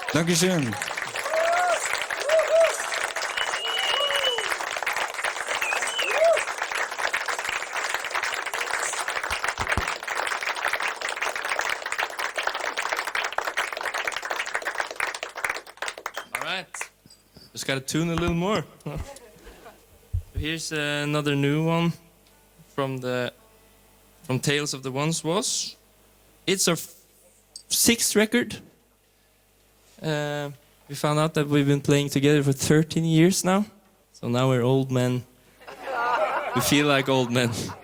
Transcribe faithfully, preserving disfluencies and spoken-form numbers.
Dankeschön. All right. Just gotta tune a little more. Here's uh, another new one from the from Tales of the Once Was. It's our f- sixth record. Uh, we found out that we've been playing together for thirteen years now. So now we're old men. We feel like old men.